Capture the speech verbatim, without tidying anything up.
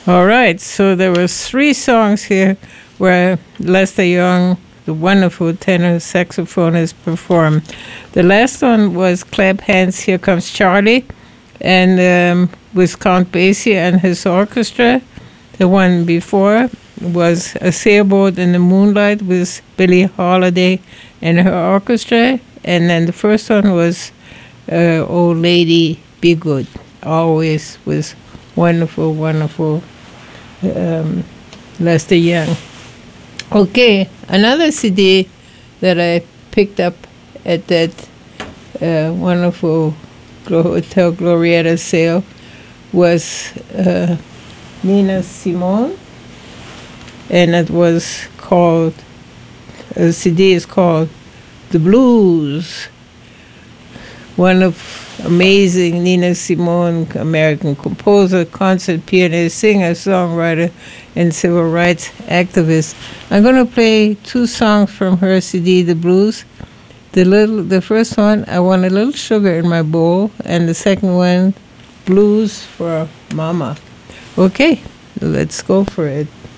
All right, so there was three songs here where Lester Young, the wonderful tenor saxophonist, performed. The last one was Clap Hands, Here Comes Charlie, and um, with Count Basie and his orchestra. The one before was A Sailboat in the Moonlight with Billie Holiday and her orchestra. And then the first one was uh, Old Lady, Be Good, always with wonderful, wonderful um, Lester Young. Okay, another C D that I picked up at that uh, wonderful Hotel Glorietta sale was uh, Nina Simone, and it was called, the C D is called The Blues. One of amazing Nina Simone, American composer, concert pianist, singer, songwriter, and civil rights activist. I'm going to play two songs from her C D, The Blues. The little, the first one, I Want a Little Sugar in My Bowl, and the second one, Blues for Mama. Okay, let's go for it.